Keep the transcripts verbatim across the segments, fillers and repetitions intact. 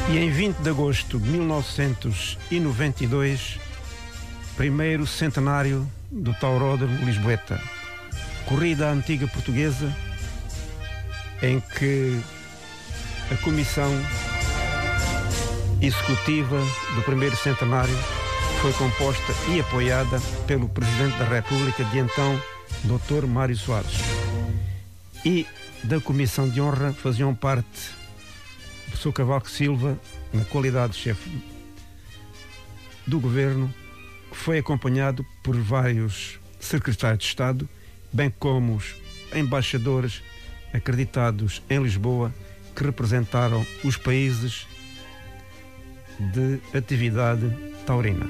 E em vinte de agosto de mil novecentos e noventa e dois, primeiro centenário do Tauródromo Lisboeta, corrida antiga portuguesa em que a comissão executiva do primeiro centenário foi composta e apoiada pelo Presidente da República de então, doutor Mário Soares. E da comissão de honra faziam parte o professor Cavaco Silva, na qualidade de chefe do governo, que foi acompanhado por vários secretários de Estado, bem como os embaixadores acreditados em Lisboa, que representaram os países de atividade taurina.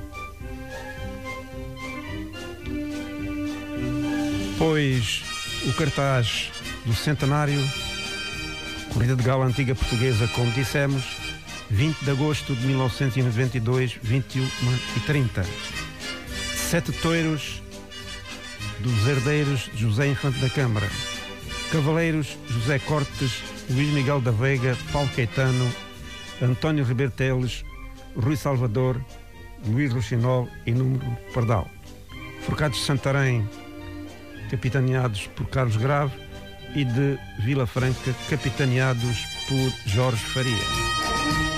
Pois o cartaz do centenário, corrida de gala antiga portuguesa, como dissemos, vinte de agosto de mil novecentos e noventa e dois, vinte e uma e trinta. Sete touros dos herdeiros de José Infante da Câmara. Cavaleiros José Cortes, Luís Miguel da Veiga, Paulo Caetano, António Ribeiro Teles, Rui Salvador, Luís Rochinol e Número Pardal. Forcados de Santarém, capitaneados por Carlos Grave, e de Vila Franca, capitaneados por Jorge Faria.